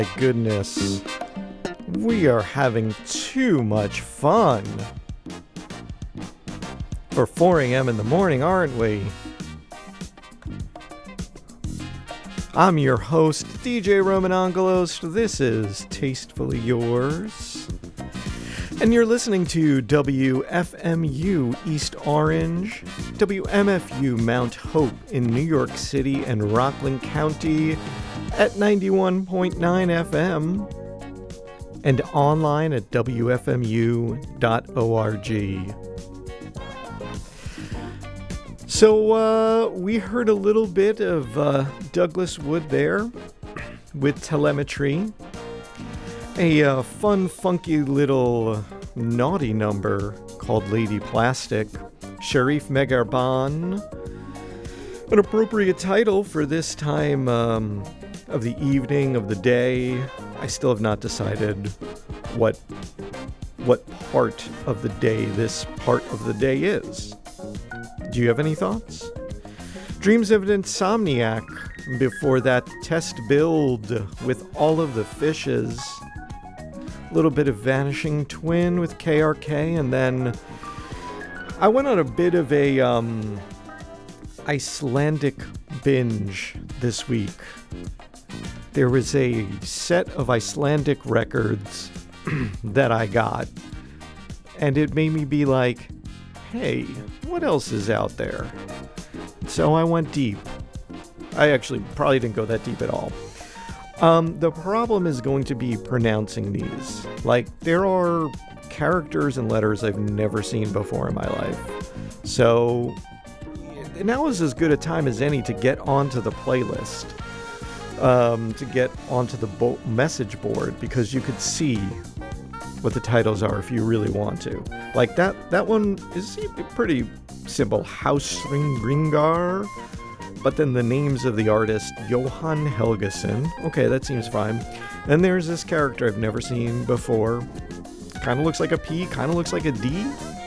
My goodness, we are having too much fun for 4 a.m. in the morning, aren't we? I'm your host, DJ Roman Angelos. This is Tastefully Yours. And you're listening to WFMU East Orange, WMFU Mount Hope in New York City and Rockland County at 91.9 FM and online at WFMU.org. So we heard a little bit of Douglas Wood there with Telemetry. A fun, funky little naughty number called Lady Plastic. Sharif Megharban. An appropriate title for this time of the evening, of the day. I still have not decided what part of the day this part of the day is. Do you have any thoughts? Dreams of an Insomniac. Before that, Test Build with All of the Fishes. A little bit of Vanishing Twin with KRK, and then I went on a bit of a Icelandic binge this week. There was a set of Icelandic records that I got, and it made me be like, hey, what else is out there? So I went deep. I actually probably didn't go that deep at all. The problem is going to be pronouncing these. Like, there are characters and letters I've never seen before in my life. So now is as good a time as any to get onto the playlist, to get onto the message board, because you could see what the titles are if you really want to. Like that one is pretty simple, Hausringringar. But then the names of the artist, Johan Helgeson. Okay, that seems fine. Then there's this character I've never seen before. Kind of looks like a P, kind of looks like a D.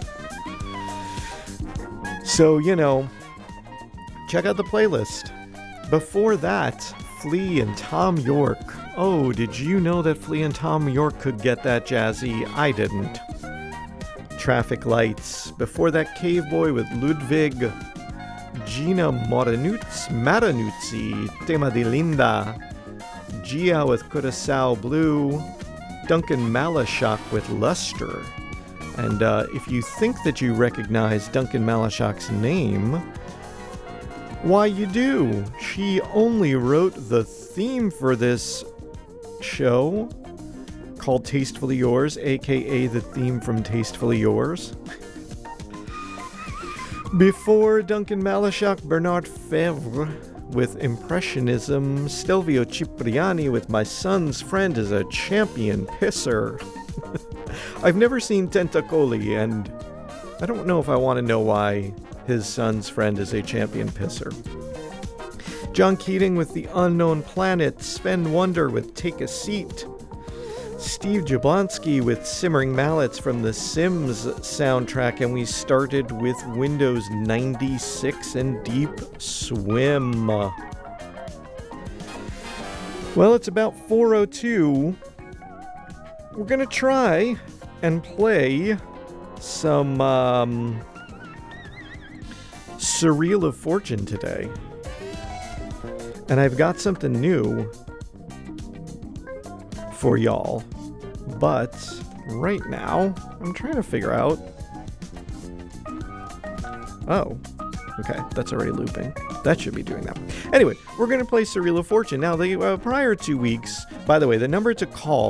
So, check out the playlist. Before that, Flea and Tom York. Oh, did you know that Flea and Tom York could get that jazzy? I didn't. Traffic Lights. Before that, Cave Boy with Ludwig. Gina Maranuzzi, Tema di Linda. Gia with Curaçao Blue. Duncan Malashak with Luster. And if you think that you recognize Duncan Malashak's name, why you do. She only wrote the theme for this show called Tastefully Yours, aka the theme from Tastefully Yours. Before Duncan Malashak, Bernard Fevre with Impressionism, Stelvio Cipriani with My Son's Friend is a Champion Pisser. I've never seen Tentacoli, and I don't know if I want to know why his son's friend is a champion pisser. John Keating with The Unknown Planet, Sven Wonder with Take a Seat, Steve Jablonsky with Simmering Mallets from the Sims soundtrack, and we started with Windows 96 and Deep Swim. Well, it's about 4:02. We're gonna try and play some Surreal of Fortune today. And I've got something new for y'all. But right now, I'm trying to figure out... Oh, okay, that's already looping. That should be doing that. Anyway, we're going to play Surreal of Fortune. Now, the prior 2 weeks, by the way, the number to call